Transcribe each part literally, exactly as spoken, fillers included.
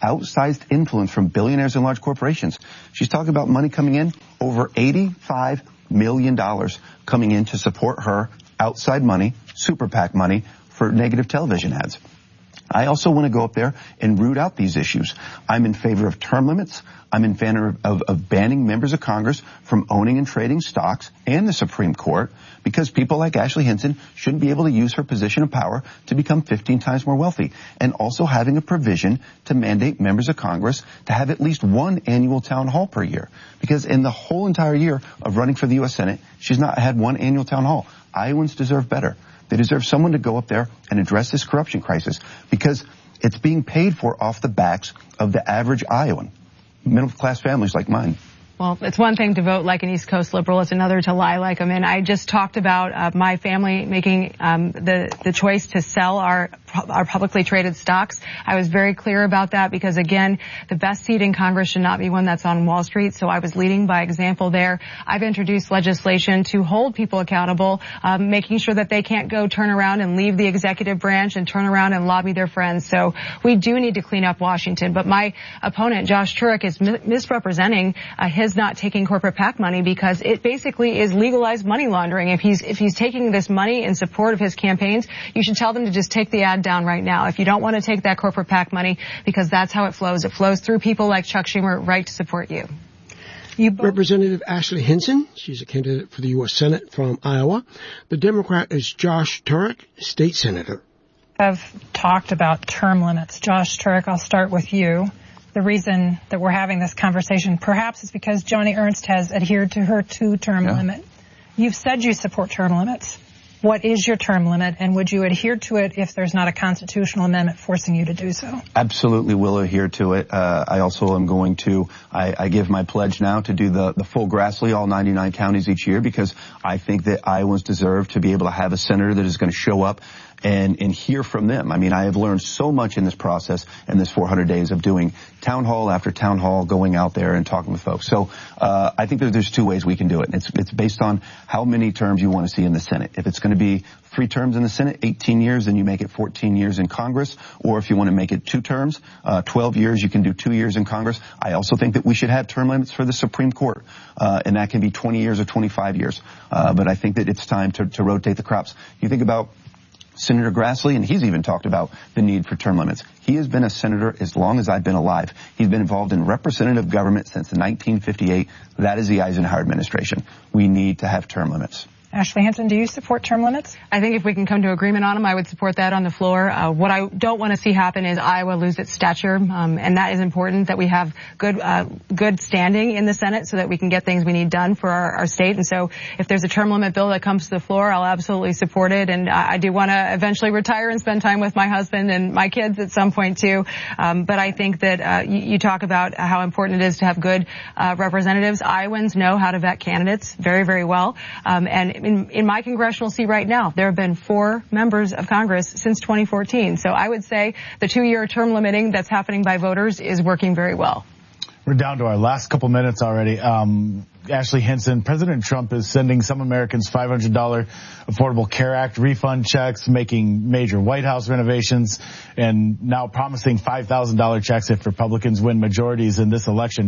outsized influence from billionaires and large corporations. She's talking about money coming in, over eighty-five million dollars coming in to support her, outside money, super PAC money, for negative television ads. I also want to go up there and root out these issues. I'm in favor of term limits. I'm in favor of, of banning members of Congress from owning and trading stocks and the Supreme Court, because people like Ashley Hinson shouldn't be able to use her position of power to become fifteen times more wealthy. And also having a provision to mandate members of Congress to have at least one annual town hall per year. Because in the whole entire year of running for the U S Senate, she's not had one annual town hall. Iowans deserve better. They deserve someone to go up there and address this corruption crisis, because it's being paid for off the backs of the average Iowan, middle-class families like mine. Well, it's one thing to vote like an East Coast liberal. It's another to lie like them. And I just talked about uh, my family making um, the the choice to sell our our publicly traded stocks. I was very clear about that because, again, the best seat in Congress should not be one that's on Wall Street. So I was leading by example there. I've introduced legislation to hold people accountable, um, making sure that they can't go turn around and leave the executive branch and turn around and lobby their friends. So we do need to clean up Washington. But my opponent, Josh Turek, is mi- misrepresenting uh, his not taking corporate PAC money, because it basically is legalized money laundering. If he's if he's taking this money in support of his campaigns, you should tell them to just take the ad down right now. If you don't want to take that corporate PAC money, because that's how it flows. It flows through people like Chuck Schumer right to support you. You Representative Ashley Hinson, she's a candidate for the U S Senate from Iowa. The Democrat is Josh Turek, state senator. I've talked about term limits. Josh Turek, I'll start with you. The reason that we're having this conversation perhaps is because Joni Ernst has adhered to her two-term yeah. limit. You've said you support term limits. What is your term limit, and would you adhere to it if there's not a constitutional amendment forcing you to do so? Absolutely will adhere to it. Uh, I also am going to, I, I give my pledge now to do the, the full Grassley, all ninety-nine counties each year, because I think that Iowans deserve to be able to have a senator that is going to show up and, and hear from them. I mean, I have learned so much in this process in this four hundred days of doing town hall after town hall, going out there and talking with folks. So uh, I think that there's two ways we can do it. It's, it's based on how many terms you want to see in the Senate. If it's going to be three terms in the Senate, eighteen years, then you make it fourteen years in Congress. Or if you want to make it two terms, uh, twelve years, you can do two years in Congress. I also think that we should have term limits for the Supreme Court, uh, and that can be twenty years or twenty-five years. Uh, but I think that it's time to, to rotate the crops. You think about Senator Grassley, and he's even talked about the need for term limits. He has been a senator as long as I've been alive. He's been involved in representative government since nineteen fifty-eight. That is the Eisenhower administration. We need to have term limits. Ashley Hinson, do you support term limits? I think if we can come to agreement on them, I would support that on the floor. Uh, what I don't want to see happen is Iowa lose its stature, um, and that is important, that we have good uh, good standing in the Senate so that we can get things we need done for our, our state. And so if there's a term limit bill that comes to the floor, I'll absolutely support it. And I, I do want to eventually retire and spend time with my husband and my kids at some point, too. Um, but I think that uh, you, you talk about how important it is to have good uh, representatives. Iowans know how to vet candidates very, very well. Um, and In, in my congressional seat right now, there have been four members of Congress since twenty fourteen. So I would say the two-year term limiting that's happening by voters is working very well. We're down to our last couple minutes already. Um, Ashley Hinson, President Trump is sending some Americans five hundred dollars Affordable Care Act refund checks, making major White House renovations, and now promising five thousand dollars checks if Republicans win majorities in this election,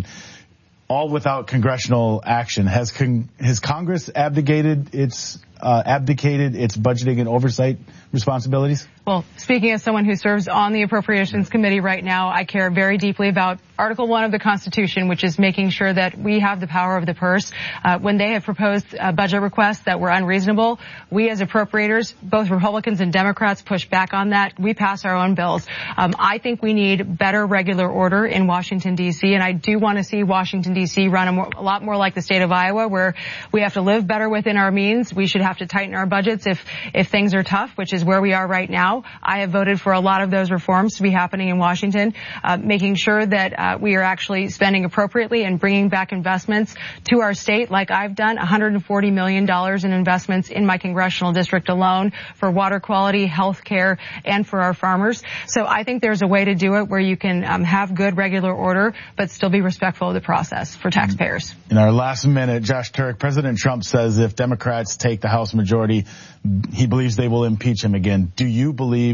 all without congressional action. Has con- has Congress abdicated its uh, abdicated its budgeting and oversight responsibilities? Well, speaking as someone who serves on the Appropriations Committee right now, I care very deeply about Article one of the Constitution, which is making sure that we have the power of the purse. Uh, when they have proposed uh, budget requests that were unreasonable, we as appropriators, both Republicans and Democrats, push back on that. We pass our own bills. Um, I think we need better regular order in Washington, D C, and I do want to see Washington, D C run a, more, a lot more like the state of Iowa, where we have to live better within our means. We should have to tighten our budgets if, if things are tough, which is where we are right now. I have voted for a lot of those reforms to be happening in Washington, uh, making sure that uh, we are actually spending appropriately and bringing back investments to our state, like I've done, one hundred forty million dollars in investments in my congressional district alone for water quality, health care, and for our farmers. So I think there's a way to do it where you can um, have good regular order, but still be respectful of the process for taxpayers. In our last minute, Josh Turek, President Trump says if Democrats take the House majority, he believes they will impeach him again. Do you believe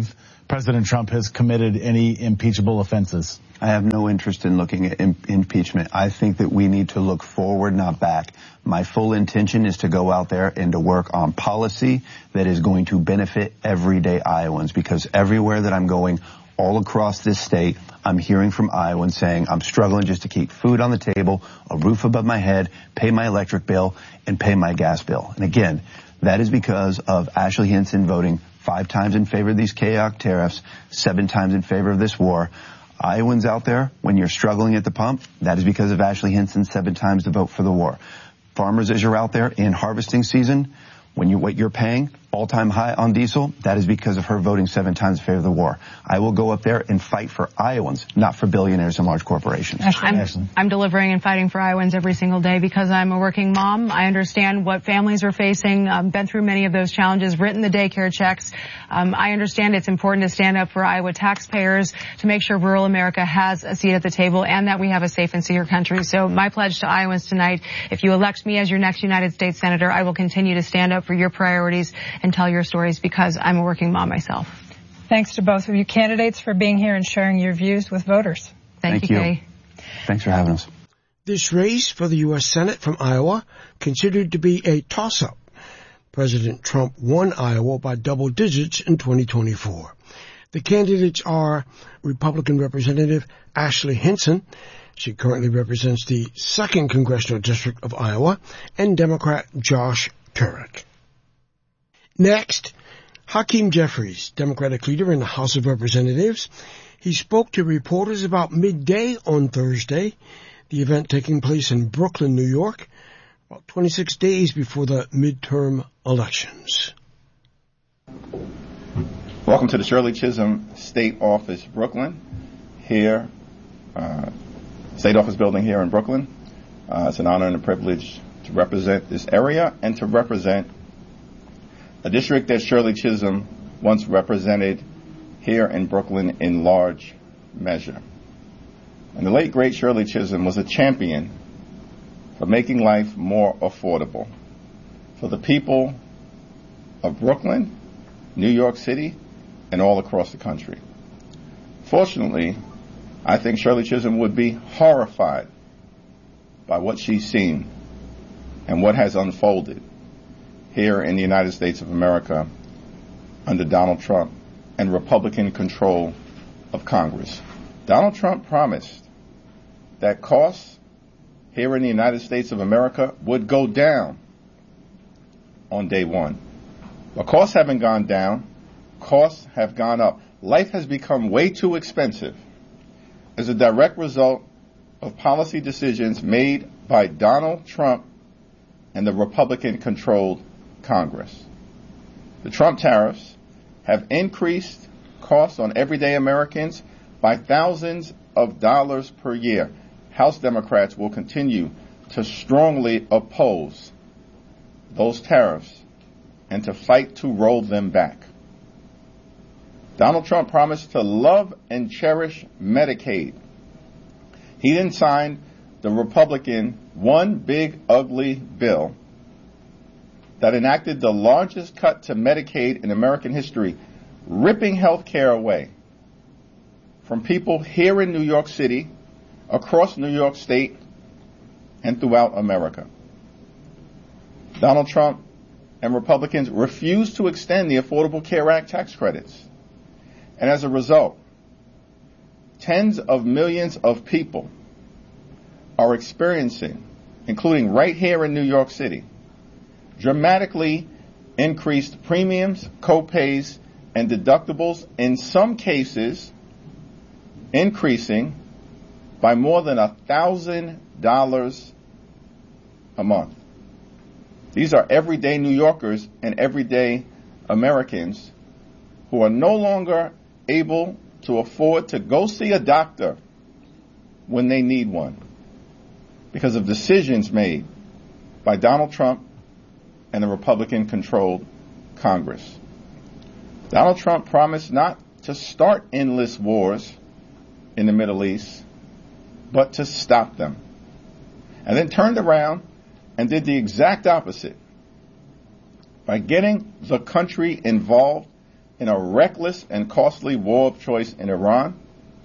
President Trump has committed any impeachable offenses? I have no interest in looking at im- impeachment. I think that we need to look forward, not back. My full intention is to go out there and to work on policy that is going to benefit everyday Iowans, because everywhere that I'm going, all across this state, I'm hearing from Iowans saying I'm struggling just to keep food on the table, a roof above my head, pay my electric bill, and pay my gas bill. And again, that is because of Ashley Hinson voting five times in favor of these K O C tariffs, seven times in favor of this war. Iowans out there, when you're struggling at the pump, that is because of Ashley Hinson seven times to vote for the war. Farmers, as you're out there in harvesting season, when you what you're paying, all-time high on diesel, that is because of her voting seven times in favor of the war. I will go up there and fight for Iowans, not for billionaires and large corporations. I'm, I'm delivering and fighting for Iowans every single day because I'm a working mom. I understand what families are facing, um, been through many of those challenges, written the daycare checks. Um, I understand it's important to stand up for Iowa taxpayers to make sure rural America has a seat at the table and that we have a safe and secure country. So my pledge to Iowans tonight, if you elect me as your next United States Senator, I will continue to stand up for your priorities and tell your stories because I'm a working mom myself. Thanks to both of you candidates for being here and sharing your views with voters. Thank, Thank you, you. Kay. Thanks for having us. This race for the U S Senate from Iowa considered to be a toss-up. President Trump won Iowa by double digits in twenty twenty-four. The candidates are Republican Representative Ashley Hinson. She currently represents the second Congressional District of Iowa, and Democrat Josh Turek. Next, Hakeem Jeffries, Democratic leader in the House of Representatives. He spoke to reporters about midday on Thursday, the event taking place in Brooklyn, New York, about twenty-six days before the midterm elections. Welcome to the Shirley Chisholm State Office, Brooklyn. Here, uh, State Office building here in Brooklyn. Uh, it's an honor and a privilege to represent this area and to represent a district that Shirley Chisholm once represented here in Brooklyn in large measure. And the late, great Shirley Chisholm was a champion for making life more affordable for the people of Brooklyn, New York City, and all across the country. Fortunately, I think Shirley Chisholm would be horrified by what she's seen and what has unfolded here in the United States of America under Donald Trump and Republican control of Congress. Donald Trump promised that costs here in the United States of America would go down on day one. But costs haven't gone down. Costs have gone up. Life has become way too expensive as a direct result of policy decisions made by Donald Trump and the Republican-controlled Congress. The Trump tariffs have increased costs on everyday Americans by thousands of dollars per year. House Democrats will continue to strongly oppose those tariffs and to fight to roll them back. Donald Trump promised to love and cherish Medicaid. He then signed the Republican One Big Ugly Bill that enacted the largest cut to Medicaid in American history, ripping health care away from people here in New York City, across New York State, and throughout America. Donald Trump and Republicans refused to extend the Affordable Care Act tax credits. And as a result, tens of millions of people are experiencing, including right here in New York City, dramatically increased premiums, co-pays, and deductibles, in some cases increasing by more than one thousand dollars a month. These are everyday New Yorkers and everyday Americans who are no longer able to afford to go see a doctor when they need one because of decisions made by Donald Trump and the Republican-controlled Congress. Donald Trump promised not to start endless wars in the Middle East, but to stop them. And then turned around and did the exact opposite by getting the country involved in a reckless and costly war of choice in Iran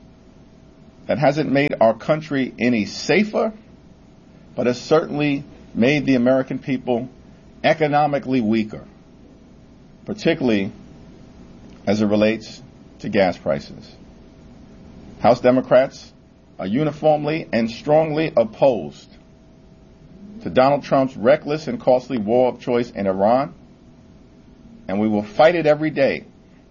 that hasn't made our country any safer, but has certainly made the American people economically weaker, particularly as it relates to gas prices. House Democrats are uniformly and strongly opposed to Donald Trump's reckless and costly war of choice in Iran, and we will fight it every day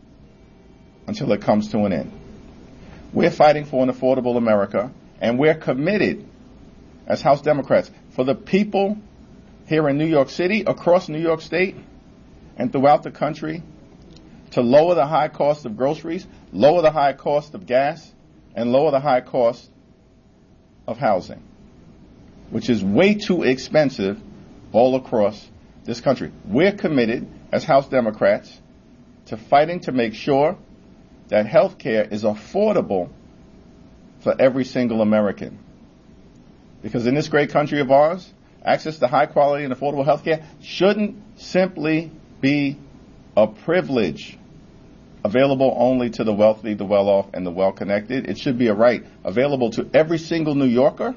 until it comes to an end. We're fighting for an affordable America, and we're committed as House Democrats for the people here in New York City, across New York State, and throughout the country to lower the high cost of groceries, lower the high cost of gas, and lower the high cost of housing, which is way too expensive all across this country. We're committed as House Democrats to fighting to make sure that health care is affordable for every single American. Because in this great country of ours, access to high quality and affordable health care shouldn't simply be a privilege available only to the wealthy, the well-off, and the well-connected. It should be a right available to every single New Yorker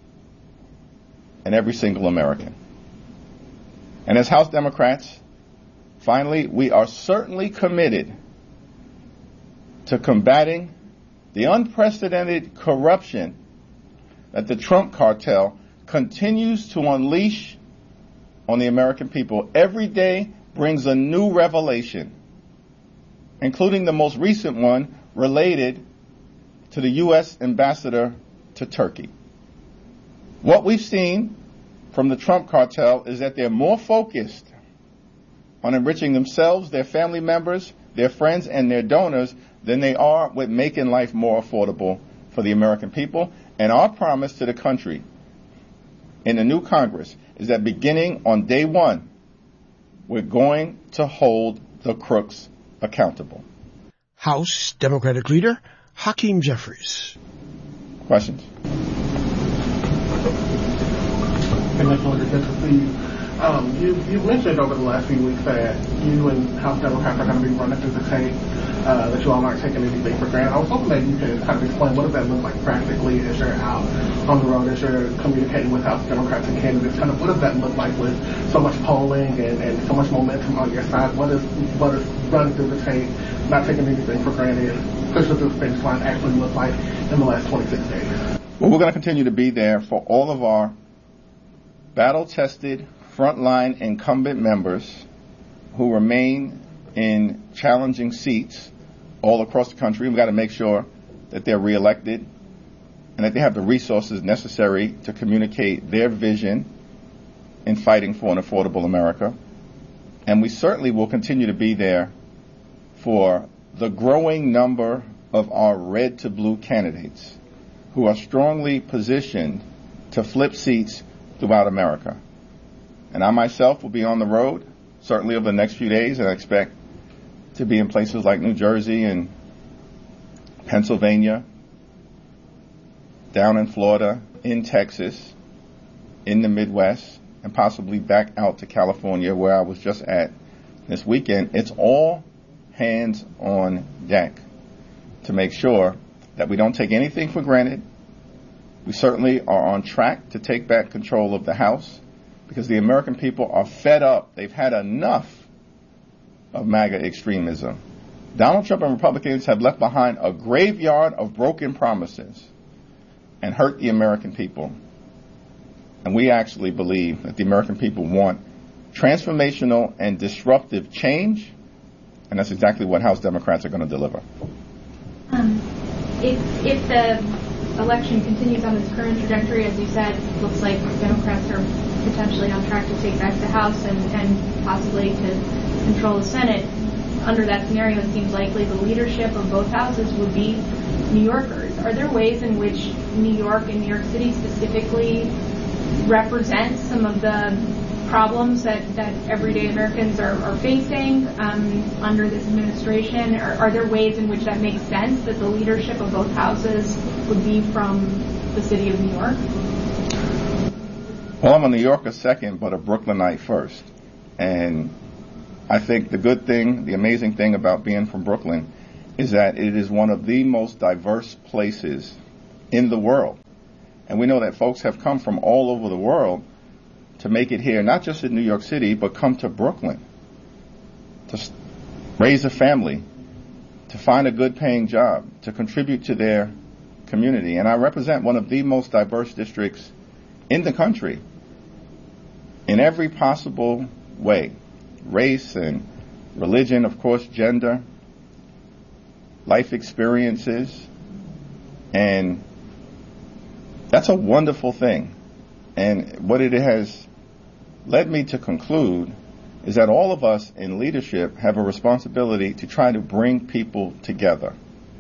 and every single American. And as House Democrats, finally, we are certainly committed to combating the unprecedented corruption that the Trump cartel continues to unleash on the American people. Every day brings a new revelation, including the most recent one related to the U S ambassador to Turkey. What we've seen from the Trump cartel is that they're more focused on enriching themselves, their family members, their friends, and their donors than they are with making life more affordable for the American people. And our promise to the country in the new Congress is that beginning on day one, we're going to hold the crooks accountable. House Democratic Leader Hakeem Jeffries. Questions? Commissioner, good to see you. Um, you, you've mentioned over the last few weeks that you and House Democrats are going to be running through the tape, uh, that you all aren't taking anything for granted. I was hoping that you could kind of explain what does that look like practically as you're out on the road, as you're communicating with House Democrats and candidates. Kind of what does that look like with so much polling and, and so much momentum on your side? What is what is running through the tape, not taking anything for granted, pushing through the finish line actually look like in the last twenty-six days? Well, we're going to continue to be there for all of our battle-tested, frontline incumbent members who remain in challenging seats all across the country. We've got to make sure that they're reelected and that they have the resources necessary to communicate their vision in fighting for an affordable America. And we certainly will continue to be there for the growing number of our red to blue candidates who are strongly positioned to flip seats throughout America. And I myself will be on the road, certainly over the next few days, and I expect to be in places like New Jersey and Pennsylvania, down in Florida, in Texas, in the Midwest, and possibly back out to California, where I was just at this weekend. It's all hands on deck to make sure that we don't take anything for granted. We certainly are on track to take back control of the House because the American people are fed up. They've had enough of MAGA extremism. Donald Trump and Republicans have left behind a graveyard of broken promises and hurt the American people. And we actually believe that the American people want transformational and disruptive change, and that's exactly what House Democrats are going to deliver. Um, if, if the election continues on this current trajectory, as you said, it looks like Democrats are potentially on track to take back the House and, and possibly to control the Senate. Under that scenario, it seems likely the leadership of both houses would be New Yorkers. Are there ways in which New York and New York City specifically represent some of the problems that, that everyday Americans are, are facing um, under this administration? Are, are there ways in which that makes sense, that the leadership of both houses would be from the city of New York? Well, I'm a New Yorker second, but a Brooklynite first. And I think the good thing, the amazing thing about being from Brooklyn is that it is one of the most diverse places in the world. And we know that folks have come from all over the world to make it here, not just in New York City, but come to Brooklyn to raise a family, to find a good paying job, to contribute to their community. And I represent one of the most diverse districts in the country in every possible way. Race and religion, of course, gender, life experiences, and that's a wonderful thing. And what it has led me to conclude is that all of us in leadership have a responsibility to try to bring people together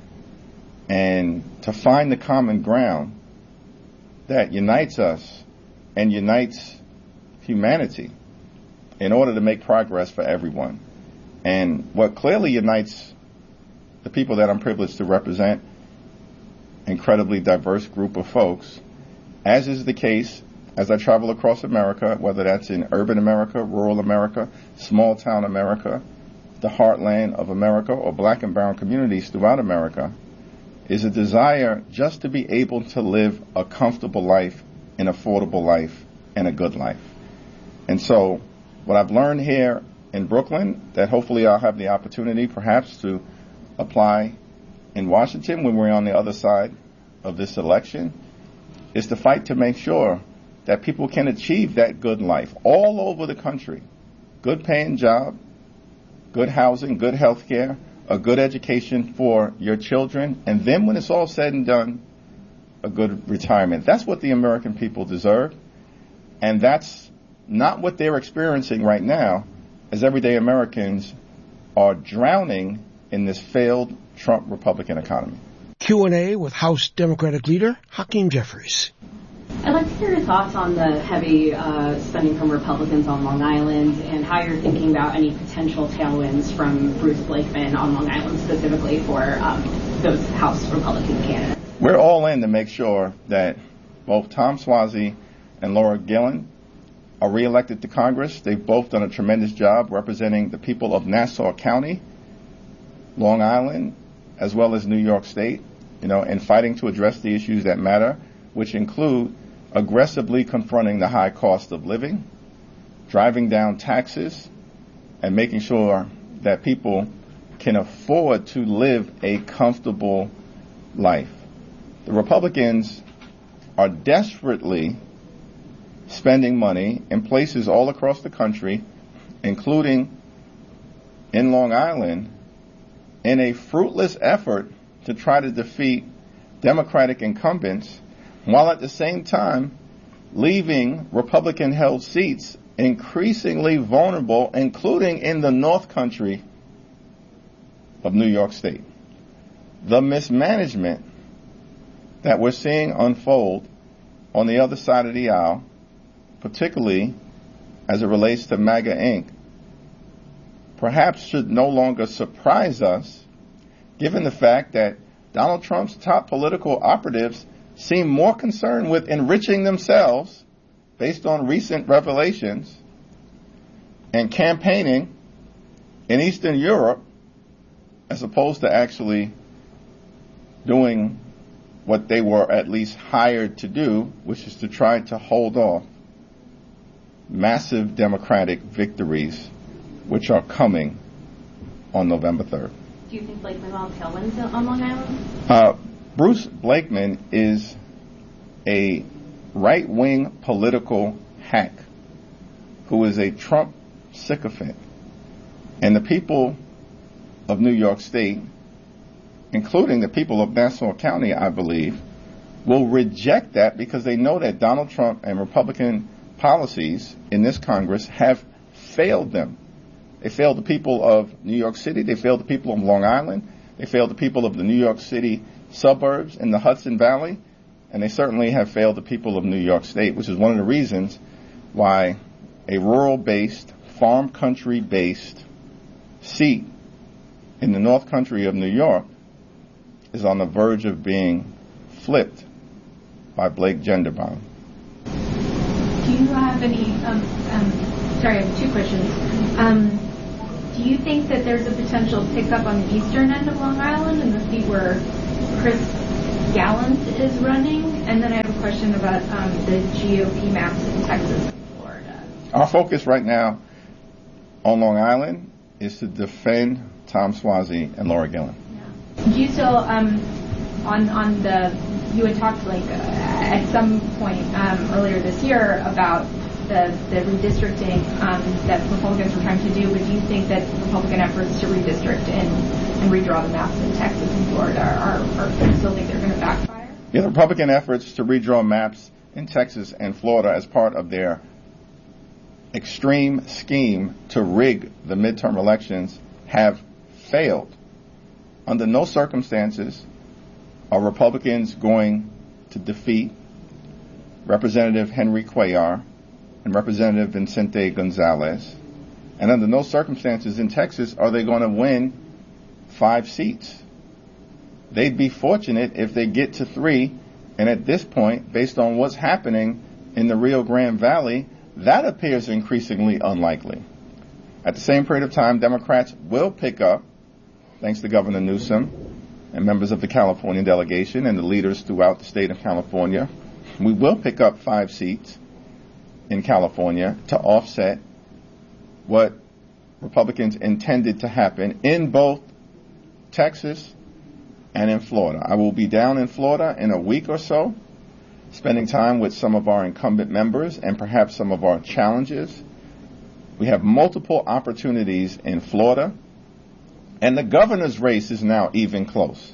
and to find the common ground that unites us and unites humanity in order to make progress for everyone. And what clearly unites the people that I'm privileged to represent, incredibly diverse group of folks, as is the case as I travel across America, whether that's in urban America, rural America, small town America, the heartland of America, or black and brown communities throughout America, is a desire just to be able to live a comfortable life, an affordable life, and a good life. And so what I've learned here in Brooklyn, that hopefully I'll have the opportunity perhaps to apply in Washington when we're on the other side of this election, is to fight to make sure that people can achieve that good life all over the country. Good paying job, good housing, good health care, a good education for your children, and then when it's all said and done, a good retirement. That's what the American people deserve, and that's not what they're experiencing right now, as everyday Americans are drowning in this failed Trump Republican economy. Q and A with House Democratic Leader Hakeem Jeffries. I'd like to hear your thoughts on the heavy uh, spending from Republicans on Long Island and how you're thinking about any potential tailwinds from Bruce Blakeman on Long Island specifically for um, those House Republican candidates. We're all in to make sure that both Tom Suozzi and Laura Gillen are reelected to Congress. They've both done a tremendous job representing the people of Nassau County, Long Island, as well as New York State, you know, and fighting to address the issues that matter, which include aggressively confronting the high cost of living, driving down taxes, and making sure that people can afford to live a comfortable life. The Republicans are desperately spending money in places all across the country, including in Long Island, in a fruitless effort to try to defeat Democratic incumbents, while at the same time leaving Republican-held seats increasingly vulnerable, including in the North Country of New York State. The mismanagement that we're seeing unfold on the other side of the aisle, particularly as it relates to MAGA Incorporated, perhaps should no longer surprise us, given the fact that Donald Trump's top political operatives seem more concerned with enriching themselves based on recent revelations and campaigning in Eastern Europe as opposed to actually doing what they were at least hired to do, which is to try to hold off massive Democratic victories which are coming on November third. Do you think Blakeman will have tailwinds on Long Island? Uh, Bruce Blakeman is a right-wing political hack who is a Trump sycophant. And the people of New York State, including the people of Nassau County, I believe, will reject that because they know that Donald Trump and Republican policies in this Congress have failed them. They failed the people of New York City. They failed the people of Long Island. They failed the people of the New York City suburbs in the Hudson Valley. And they certainly have failed the people of New York State, which is one of the reasons why a rural-based, farm country-based seat in the North Country of New York is on the verge of being flipped by Blake Genderbaum. Do you have any, um, um, sorry, I have two questions. Um, do you think that there's a potential pickup on the eastern end of Long Island in the seat where Chris Gallant is running? And then I have a question about um, the G O P maps in Texas and Florida. Our focus right now on Long Island is to defend Tom Suozzi and Laura Gillen. Yeah. Do you still, um, on on the, you had talked like uh, at some point um, earlier this year about the, the redistricting um, that Republicans were trying to do, but do you think that Republican efforts to redistrict and, and redraw the maps in Texas and Florida are, are, are you still think they're going to backfire? Yeah, the Republican efforts to redraw maps in Texas and Florida as part of their extreme scheme to rig the midterm elections have failed. Under no circumstances are Republicans going to defeat Representative Henry Cuellar and Representative Vicente Gonzalez. And under no circumstances in Texas are they going to win five seats. They'd be fortunate if they get to three. And at this point, based on what's happening in the Rio Grande Valley, that appears increasingly unlikely. At the same period of time, Democrats will pick up, thanks to Governor Newsom and members of the California delegation and the leaders throughout the state of California, we will pick up five seats in California to offset what Republicans intended to happen in both Texas and in Florida. I will be down in Florida in a week or so, spending time with some of our incumbent members and perhaps some of our challenges. We have multiple opportunities in Florida, and the governor's race is now even close.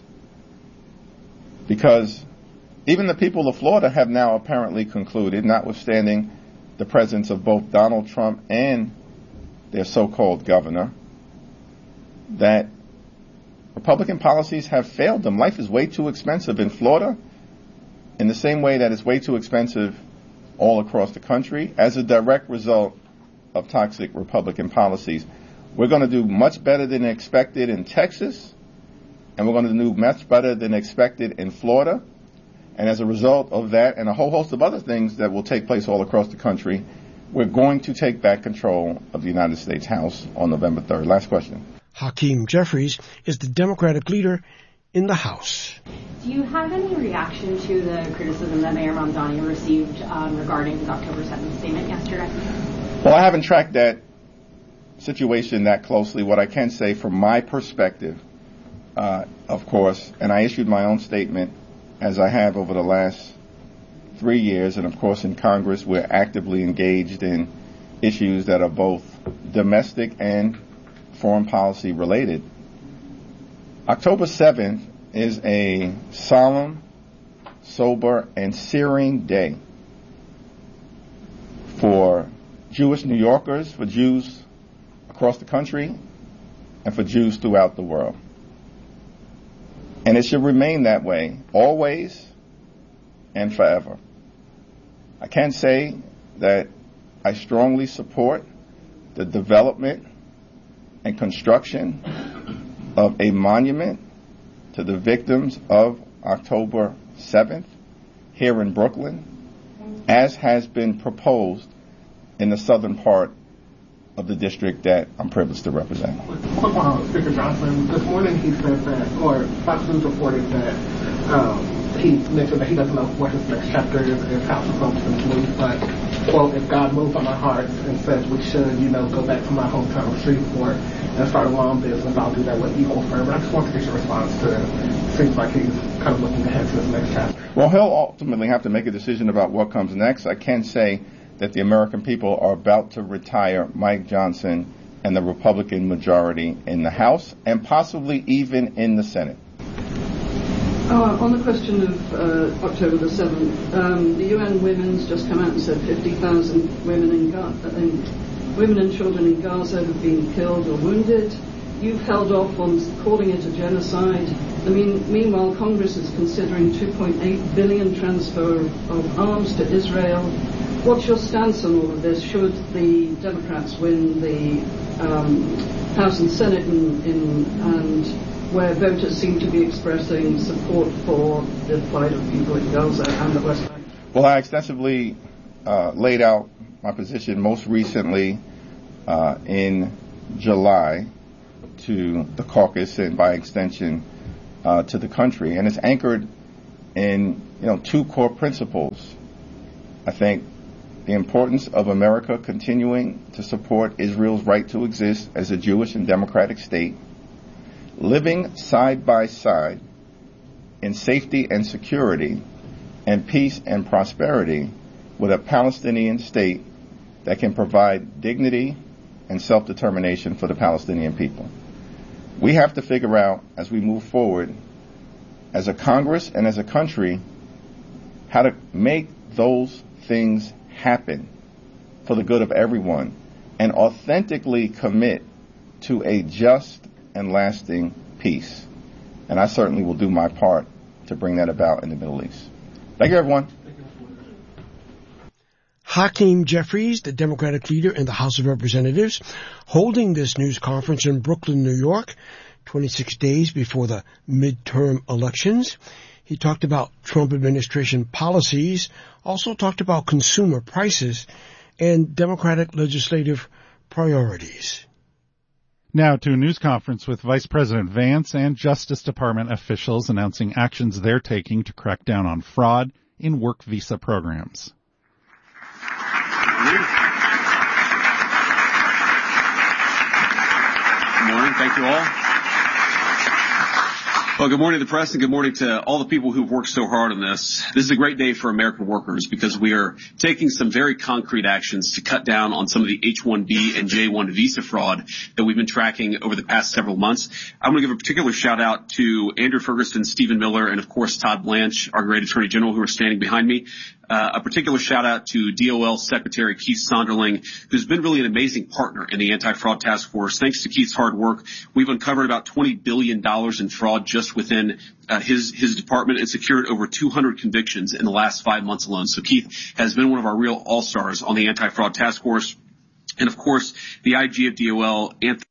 Because even the people of Florida have now apparently concluded, notwithstanding the presence of both Donald Trump and their so-called governor, that Republican policies have failed them. Life is way too expensive in Florida, in the same way that it's way too expensive all across the country as a direct result of toxic Republican policies. We're going to do much better than expected in Texas, and we're going to do much better than expected in Florida. And as a result of that and a whole host of other things that will take place all across the country, we're going to take back control of the United States House on November third. Last question. Hakeem Jeffries is the Democratic leader in the House. Do you have any reaction to the criticism that Mayor Mamdani received um, regarding his October seventh statement yesterday? Well, I haven't tracked that situation that closely. What I can say from my perspective, uh, of course, and I issued my own statement as I have over the last three years, and of course in Congress we're actively engaged in issues that are both domestic and foreign policy related. October seventh is a solemn, sober, and searing day for Jewish New Yorkers, for Jews across the country, and for Jews throughout the world. And it should remain that way, always and forever. I can say that I strongly support the development and construction of a monument to the victims of October seventh here in Brooklyn, as has been proposed in the southern part of the district that I'm privileged to represent. Quick one on Speaker Johnson. This morning he said that, or Fox News reported that um, he mentioned that he doesn't know what his next chapter is if House Republicans move, but, quote, if God moves on our hearts and says we should, you know, go back to my hometown of Shreveport and start a lawn business, I'll do that with equal fervor. I just want to get your response to it. Seems like he's kind of looking ahead to his next chapter. Well, he'll ultimately have to make a decision about what comes next. I can say that the American people are about to retire Mike Johnson and the Republican majority in the House and possibly even in the Senate. Uh, on the question of uh, October the seventh, um, the U N Women's just come out and said fifty thousand women in Ga- and women and children in Gaza have been killed or wounded. You've held off on calling it a genocide. I mean, meanwhile, Congress is considering two point eight billion transfer of arms to Israel. What's your stance on all of this? Should the Democrats win the um, House and Senate in, in, and where voters seem to be expressing support for the plight of people in Gaza and the West Bank? Well, I extensively uh, laid out my position most recently uh, in July to the caucus and by extension uh, to the country. And it's anchored in, you know, two core principles. I think the importance of America continuing to support Israel's right to exist as a Jewish and democratic state, living side by side in safety and security and peace and prosperity with a Palestinian state that can provide dignity and self-determination for the Palestinian people. We have to figure out, as we move forward, as a Congress and as a country, how to make those things happen for the good of everyone and authentically commit to a just and lasting peace. And I certainly will do my part to bring that about in the Middle East. Thank you, everyone. Hakeem Jeffries, the Democratic leader in the House of Representatives, holding this news conference in Brooklyn, New York, twenty-six days before the midterm elections. He talked about Trump administration policies, also talked about consumer prices and Democratic legislative priorities. Now to a news conference with Vice President Vance and Justice Department officials announcing actions they're taking to crack down on fraud in work visa programs. Good morning. Thank you all. Well, good morning to the press and good morning to all the people who've worked so hard on this. This is a great day for American workers because we are taking some very concrete actions to cut down on some of the H one B and J one visa fraud that we've been tracking over the past several months. I'm going to give a particular shout out to Andrew Ferguson, Stephen Miller, and of course Todd Blanche, our great Attorney General, who are standing behind me. Uh, a particular shout out to D O L Secretary Keith Sonderling, who's been really an amazing partner in the Anti-Fraud Task Force. Thanks to Keith's hard work, we've uncovered about twenty billion dollars in fraud just within uh, his his department and secured over two hundred convictions in the last five months alone. So Keith has been one of our real all-stars on the Anti-Fraud Task Force. And of course, the I G of D O L, Anthony,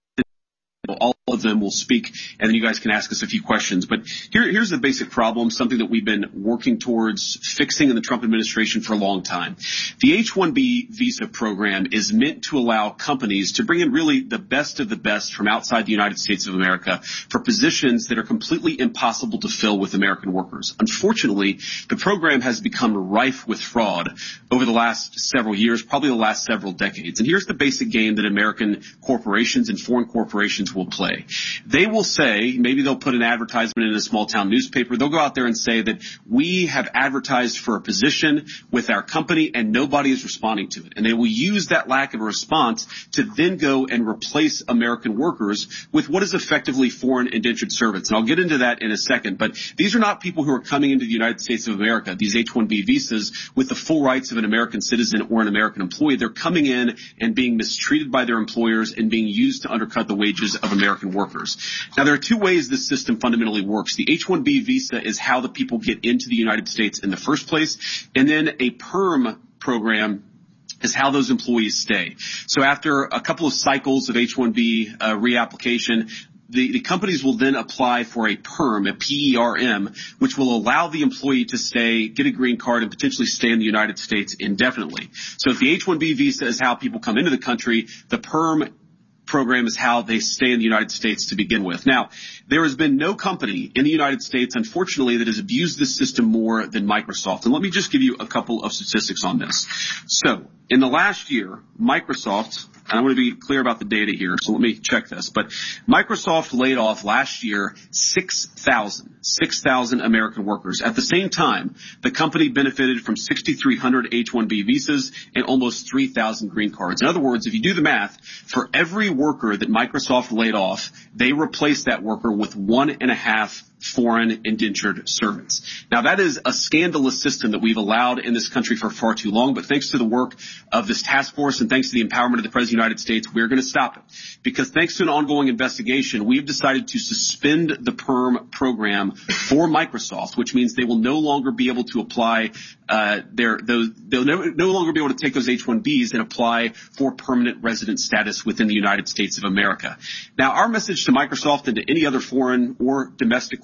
all of them will speak, and then you guys can ask us a few questions. But here, here's the basic problem, something that we've been working towards fixing in the Trump administration for a long time. The H one B visa program is meant to allow companies to bring in really the best of the best from outside the United States of America for positions that are completely impossible to fill with American workers. Unfortunately, the program has become rife with fraud over the last several years, probably the last several decades. And here's the basic game that American corporations and foreign corporations will play. They will say, maybe they'll put an advertisement in a small town newspaper. They'll go out there and say that we have advertised for a position with our company and nobody is responding to it. And they will use that lack of a response to then go and replace American workers with what is effectively foreign indentured servants. And I'll get into that in a second. But these are not people who are coming into the United States of America, these H one B visas, with the full rights of an American citizen or an American employee. They're coming in and being mistreated by their employers and being used to undercut the wages of American workers. Now, there are two ways this system fundamentally works. The H one B visa is how the people get into the United States in the first place, and then a PERM program is how those employees stay. So after a couple of cycles of H one B uh, reapplication, The, the companies will then apply for a PERM, a P E R M, which will allow the employee to stay, get a green card, and potentially stay in the United States indefinitely. So if the H one B visa is how people come into the country, the PERM program is how they stay in the United States to begin with. Now, there has been no company in the United States, unfortunately, that has abused this system more than Microsoft. And let me just give you a couple of statistics on this. So, in the last year, Microsoft, and I want to be clear about the data here, so let me check this, but Microsoft laid off last year six thousand, six thousand American workers. At the same time, the company benefited from six thousand three hundred H one B visas and almost three thousand green cards. In other words, if you do the math, for every worker that Microsoft laid off, they replaced that worker with one and a half foreign indentured servants. Now, that is a scandalous system that we've allowed in this country for far too long, but thanks to the work of this task force and thanks to the empowerment of the President of the United States, we're going to stop it. Because thanks to an ongoing investigation, we've decided to suspend the PERM program for Microsoft, which means they will no longer be able to apply uh their those they'll no, no longer be able to take those H one Bs and apply for permanent resident status within the United States of America. Now, our message to Microsoft and to any other foreign or domestic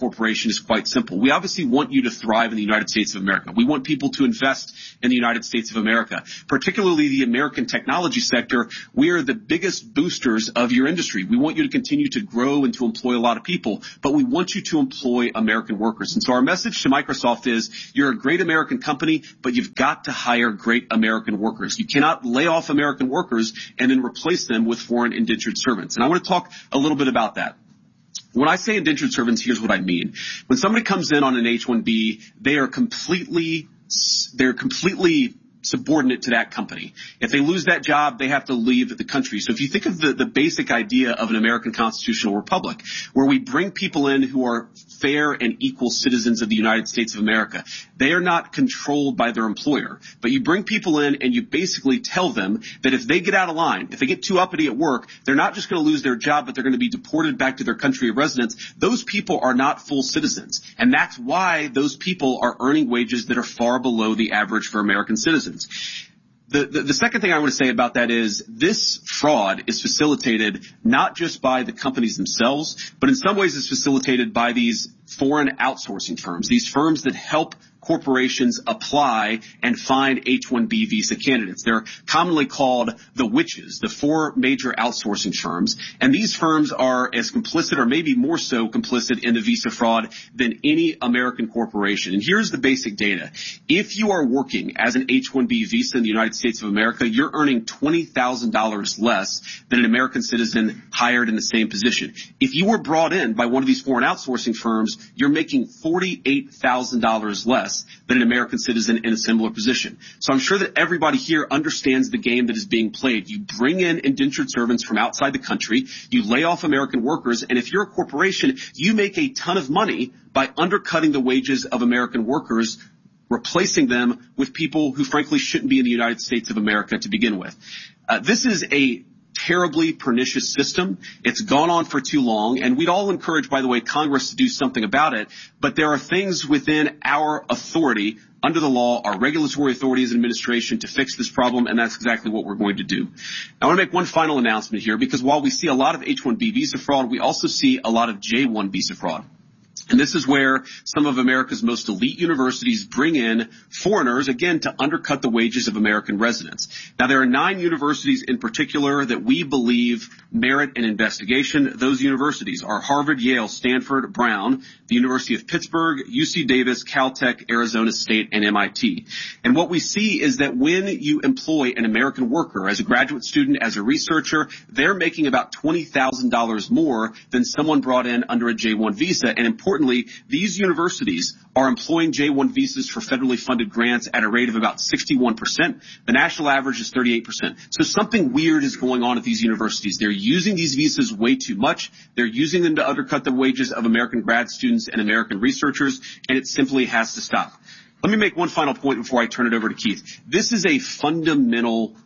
Corporation is quite simple. We obviously want you to thrive in the United States of America. We want people to invest in the United States of America, particularly the American technology sector. We are the biggest boosters of your industry. We want you to continue to grow and to employ a lot of people, but we want you to employ American workers. And so our message to Microsoft is you're a great American company, but you've got to hire great American workers. You cannot lay off American workers and then replace them with foreign indentured servants. And I want to talk a little bit about that. When I say indentured servants, here's what I mean. When somebody comes in on an H one B, they are completely, they're completely subordinate to that company. If they lose that job, they have to leave the country. So if you think of the, the basic idea of an American constitutional republic, where we bring people in who are fair and equal citizens of the United States of America, they are not controlled by their employer. But you bring people in and you basically tell them that if they get out of line, if they get too uppity at work, they're not just going to lose their job, but they're going to be deported back to their country of residence. Those people are not full citizens. And that's why those people are earning wages that are far below the average for American citizens. The, the, the second thing I want to say about that is this fraud is facilitated not just by the companies themselves, but in some ways it's facilitated by these foreign outsourcing firms, these firms that help corporations apply and find H one B visa candidates. They're commonly called the witches, the four major outsourcing firms. And these firms are as complicit, or maybe more so complicit, in the visa fraud than any American corporation. And here's the basic data. If you are working as an H one B visa in the United States of America, you're earning twenty thousand dollars less than an American citizen hired in the same position. If you were brought in by one of these foreign outsourcing firms, you're making forty-eight thousand dollars less than an American citizen in a similar position. So I'm sure that everybody here understands the game that is being played. You bring in indentured servants from outside the country, you lay off American workers, and if you're a corporation, you make a ton of money by undercutting the wages of American workers, replacing them with people who frankly shouldn't be in the United States of America to begin with. Uh, this is a terribly pernicious system. It's gone on for too long, and we'd all encourage, by the way, Congress to do something about it, but there are things within our authority under the law, our regulatory authority as an administration, to fix this problem, and that's exactly what we're going to do. I want to make one final announcement here, because while we see a lot of H one B visa fraud, we also see a lot of J one visa fraud. And this is where some of America's most elite universities bring in foreigners, again, to undercut the wages of American residents. Now, there are nine universities in particular that we believe merit an investigation. Those universities are Harvard, Yale, Stanford, Brown, the University of Pittsburgh, U C Davis, Caltech, Arizona State, and M I T. And what we see is that when you employ an American worker as a graduate student, as a researcher, they're making about twenty thousand dollars more than someone brought in under a J one visa. And importantly, these universities are employing J one visas for federally funded grants at a rate of about sixty-one percent. The national average is thirty-eight percent. So something weird is going on at these universities. They're using these visas way too much. They're using them to undercut the wages of American grad students and American researchers, and it simply has to stop. Let me make one final point before I turn it over to Keith. This is a fundamental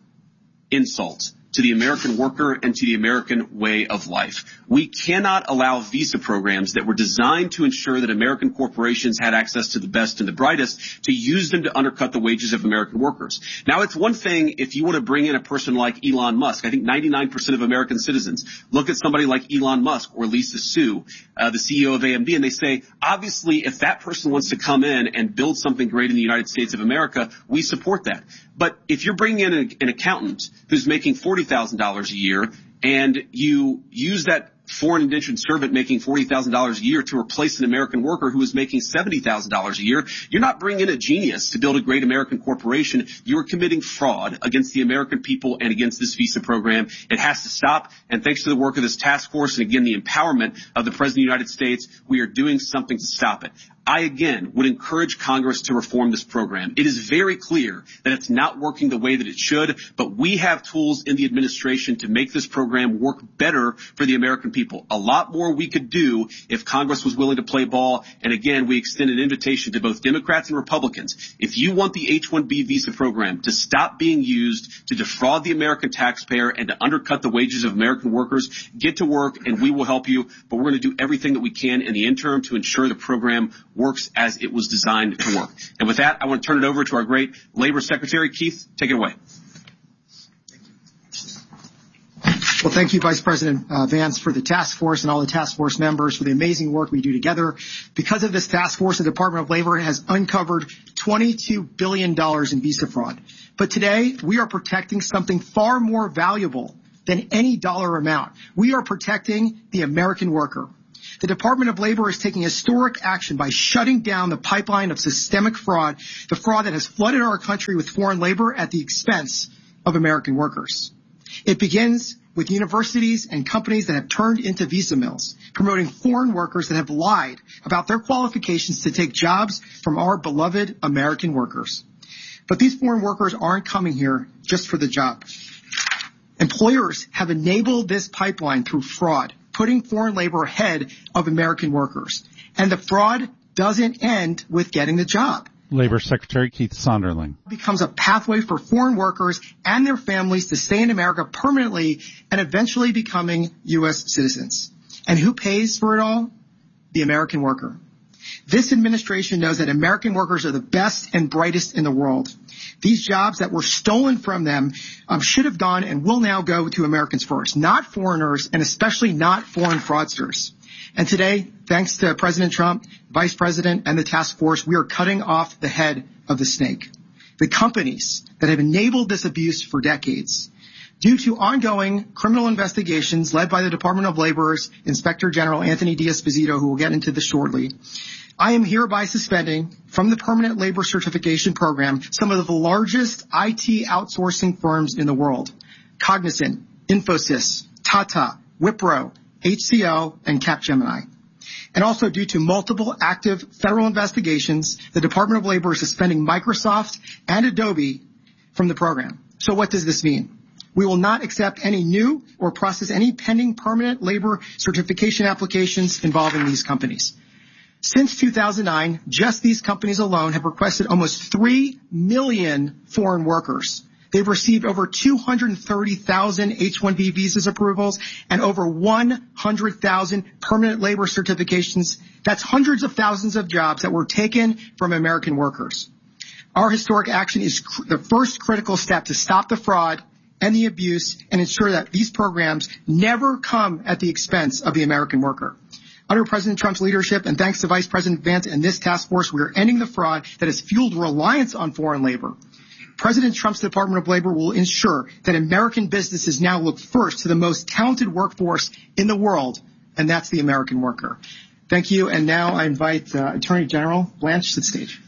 insult to the American worker and to the American way of life. We cannot allow visa programs that were designed to ensure that American corporations had access to the best and the brightest to use them to undercut the wages of American workers. Now, it's one thing if you want to bring in a person like Elon Musk. I think ninety-nine percent of American citizens look at somebody like Elon Musk or Lisa Su, uh, the C E O of A M D, and they say, obviously, if that person wants to come in and build something great in the United States of America, we support that. But if you're bringing in an, an accountant who's making forty thousand dollars a year and you use that foreign indentured servant making forty thousand dollars a year to replace an American worker who is making seventy thousand dollars a year, you're not bringing in a genius to build a great American corporation. You're committing fraud against the American people and against this visa program. It has to stop. And thanks to the work of this task force and, again, the empowerment of the President of the United States, we are doing something to stop it. I, again, would encourage Congress to reform this program. It is very clear that it's not working the way that it should, but we have tools in the administration to make this program work better for the American people. A lot more we could do if Congress was willing to play ball. And again, we extend an invitation to both Democrats and Republicans. If you want the H one B visa program to stop being used to defraud the American taxpayer and to undercut the wages of American workers, get to work and we will help you. But we're going to do everything that we can in the interim to ensure the program works as it was designed to work. And with that, I want to turn it over to our great Labor Secretary, Keith. Take it away. Well, thank you, Vice President uh, Vance, for the task force and all the task force members for the amazing work we do together. Because of this task force, the Department of Labor has uncovered twenty-two billion dollars in visa fraud. But today, we are protecting something far more valuable than any dollar amount. We are protecting the American worker. The Department of Labor is taking historic action by shutting down the pipeline of systemic fraud, the fraud that has flooded our country with foreign labor at the expense of American workers. It begins with universities and companies that have turned into visa mills, promoting foreign workers that have lied about their qualifications to take jobs from our beloved American workers. But these foreign workers aren't coming here just for the job. Employers have enabled this pipeline through fraud, putting foreign labor ahead of American workers. And the fraud doesn't end with getting the job. Labor Secretary Keith Sonderling. It becomes a pathway for foreign workers and their families to stay in America permanently and eventually becoming U S citizens. And who pays for it all? The American worker. This administration knows that American workers are the best and brightest in the world. These jobs that were stolen from them um, should have gone and will now go to Americans first, not foreigners, and especially not foreign fraudsters. And today, thanks to President Trump, Vice President, and the task force, we are cutting off the head of the snake. The companies that have enabled this abuse for decades. Due to ongoing criminal investigations led by the Department of Labor's Inspector General Anthony D'Esposito, who we'll get into this shortly, I am hereby suspending from the Permanent Labor Certification Program some of the largest I T outsourcing firms in the world: Cognizant, Infosys, Tata, Wipro, H C L, and Capgemini. And also due to multiple active federal investigations, the Department of Labor is suspending Microsoft and Adobe from the program. So what does this mean? We will not accept any new or process any pending permanent labor certification applications involving these companies. Since two thousand nine, just these companies alone have requested almost three million foreign workers. They've received over two hundred thirty thousand H one B visas approvals and over one hundred thousand permanent labor certifications. That's hundreds of thousands of jobs that were taken from American workers. Our historic action is cr- the first critical step to stop the fraud and the abuse and ensure that these programs never come at the expense of the American worker. Under President Trump's leadership and thanks to Vice President Vance and this task force, we are ending the fraud that has fueled reliance on foreign labor. President Trump's Department of Labor will ensure that American businesses now look first to the most talented workforce in the world, and that's the American worker. Thank you, and now I invite uh, Attorney General Blanche to the stage.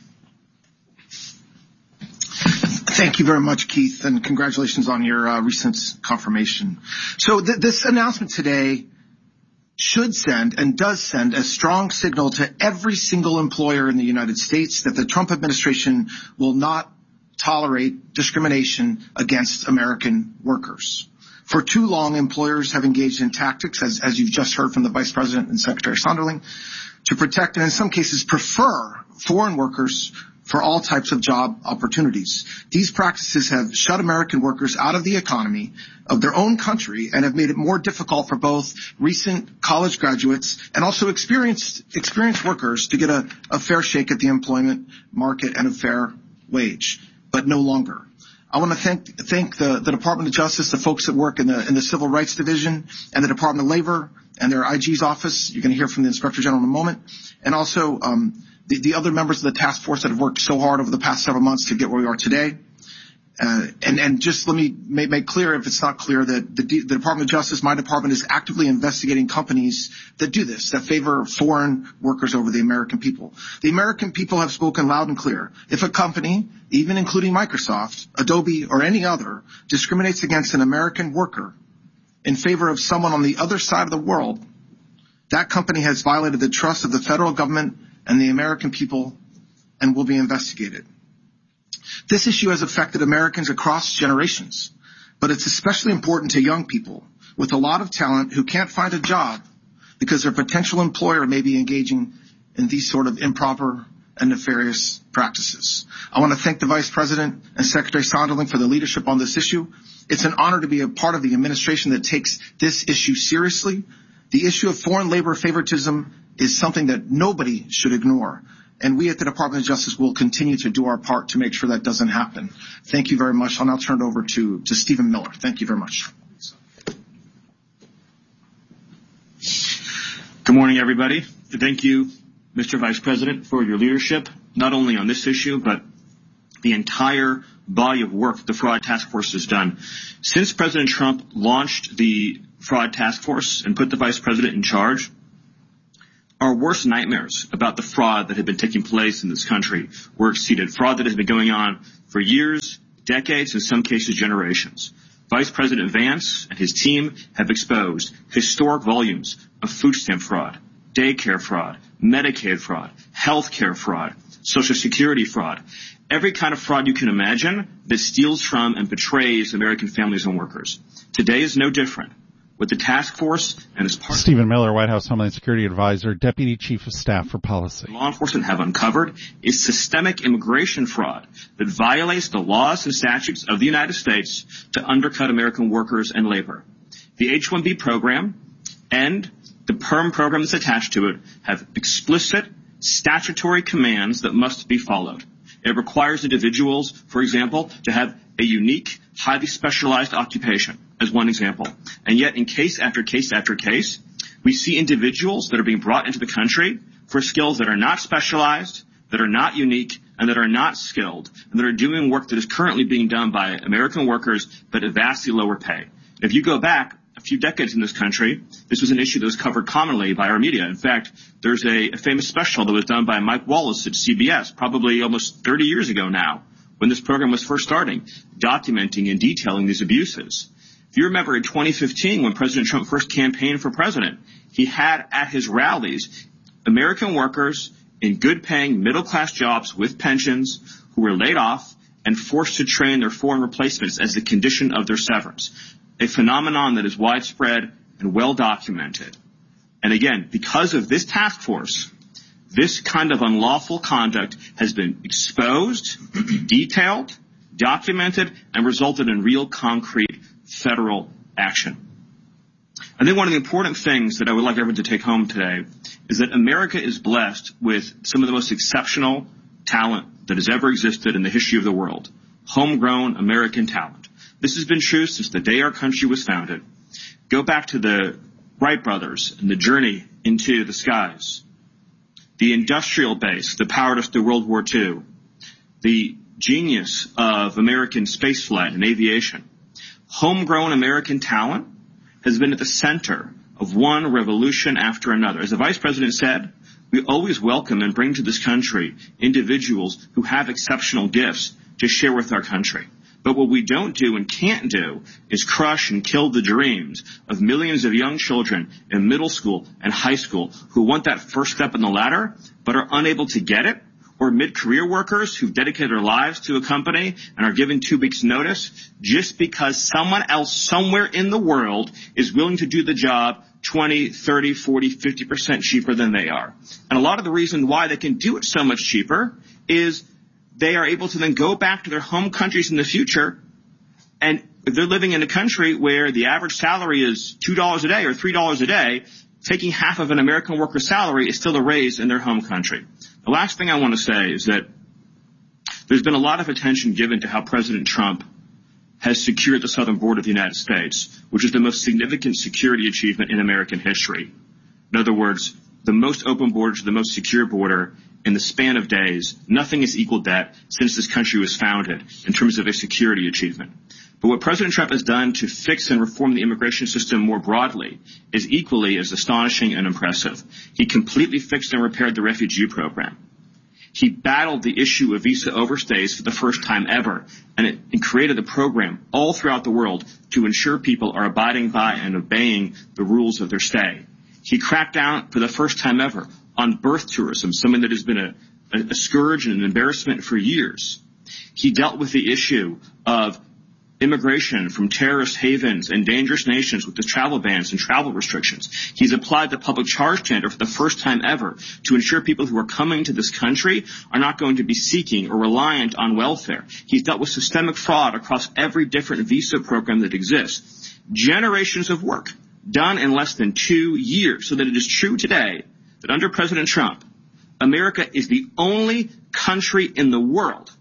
Thank you very much, Keith, and congratulations on your uh, recent confirmation. So th- this announcement today should send and does send a strong signal to every single employer in the United States that the Trump administration will not tolerate discrimination against American workers. For too long, employers have engaged in tactics, as, as you've just heard from the Vice President and Secretary Sonderling, to protect and in some cases prefer foreign workers for all types of job opportunities. These practices have shut American workers out of the economy of their own country and have made it more difficult for both recent college graduates and also experienced experienced workers to get a, a fair shake at the employment market and a fair wage, but no longer. I want to thank thank the, the Department of Justice, the folks that work in the in the Civil Rights Division, and the Department of Labor and their I G's office. You're going to hear from the Inspector General in a moment, and also um, the, the other members of the task force that have worked so hard over the past several months to get where we are today. Uh, and, and just let me make, make clear, if it's not clear, that the, the Department of Justice, my department, is actively investigating companies that do this, that favor foreign workers over the American people. The American people have spoken loud and clear. If a company, even including Microsoft, Adobe, or any other, discriminates against an American worker in favor of someone on the other side of the world, that company has violated the trust of the federal government and the American people and will be investigated. This issue has affected Americans across generations, but it's especially important to young people with a lot of talent who can't find a job because their potential employer may be engaging in these sort of improper and nefarious practices. I want to thank the Vice President and Secretary Sonderling for the leadership on this issue. It's an honor to be a part of the administration that takes this issue seriously. The issue of foreign labor favoritism is something that nobody should ignore. And we at the Department of Justice will continue to do our part to make sure that doesn't happen. Thank you very much. I'll now turn it over to, to Stephen Miller. Thank you very much. Good morning, everybody. Thank you, Mister Vice President, for your leadership, not only on this issue, but the entire body of work that the Fraud Task Force has done. Since President Trump launched the Fraud Task Force and put the Vice President in charge, our worst nightmares about the fraud that had been taking place in this country were exceeded. Fraud that has been going on for years, decades, in some cases generations. Vice President Vance and his team have exposed historic volumes of food stamp fraud, daycare fraud, Medicaid fraud, health care fraud, Social Security fraud, every kind of fraud you can imagine that steals from and betrays American families and workers. Today is no different. With the task force and as part Stephen Miller, White House Homeland Security Advisor, Deputy Chief of Staff for Policy. Law enforcement have uncovered is systemic immigration fraud that violates the laws and statutes of the United States to undercut American workers and labor. The H one B program and the PERM program that's attached to it have explicit statutory commands that must be followed. It requires individuals, for example, to have a unique, highly specialized occupation, as one example. And yet, in case after case after case, we see individuals that are being brought into the country for skills that are not specialized, that are not unique, and that are not skilled, and that are doing work that is currently being done by American workers, but at vastly lower pay. If you go back a few decades in this country, this was an issue that was covered commonly by our media. In fact, there's a, a famous special that was done by Mike Wallace at C B S, probably almost thirty years ago now, when this program was first starting, documenting and detailing these abuses. If you remember in twenty fifteen, when President Trump first campaigned for president, he had at his rallies American workers in good-paying middle-class jobs with pensions who were laid off and forced to train their foreign replacements as the condition of their severance, a phenomenon that is widespread and well-documented. And again, because of this task force, this kind of unlawful conduct has been exposed, detailed, documented, and resulted in real concrete federal action. I think one of the important things that I would like everyone to take home today is that America is blessed with some of the most exceptional talent that has ever existed in the history of the world, homegrown American talent. This has been true since the day our country was founded. Go back to the Wright brothers and the journey into the skies, the industrial base that powered us through World War Two, the genius of American spaceflight and aviation. Homegrown American talent has been at the center of one revolution after another. As the Vice President said, we always welcome and bring to this country individuals who have exceptional gifts to share with our country. But what we don't do and can't do is crush and kill the dreams of millions of young children in middle school and high school who want that first step in the ladder but are unable to get it, or mid-career workers who've dedicated their lives to a company and are given two weeks' notice just because someone else somewhere in the world is willing to do the job twenty, thirty, forty, fifty percent cheaper than they are. And a lot of the reason why they can do it so much cheaper is they are able to then go back to their home countries in the future, and if they're living in a country where the average salary is two dollars a day or three dollars a day, taking half of an American worker's salary is still a raise in their home country. The last thing I want to say is that there's been a lot of attention given to how President Trump has secured the southern border of the United States, which is the most significant security achievement in American history. In other words, the most open border to the most secure border in the span of days. Nothing has equaled that since this country was founded in terms of a security achievement. But what President Trump has done to fix and reform the immigration system more broadly is equally as astonishing and impressive. He completely fixed and repaired the refugee program. He battled the issue of visa overstays for the first time ever, and, it, and created a program all throughout the world to ensure people are abiding by and obeying the rules of their stay. He cracked down for the first time ever on birth tourism, something that has been a, a, a scourge and an embarrassment for years. He dealt with the issue of immigration from terrorist havens and dangerous nations with the travel bans and travel restrictions. He's applied the public charge standard for the first time ever to ensure people who are coming to this country are not going to be seeking or reliant on welfare. He's dealt with systemic fraud across every different visa program that exists. Generations of work done in less than two years, so that it is true today that under President Trump, America is the only country in the world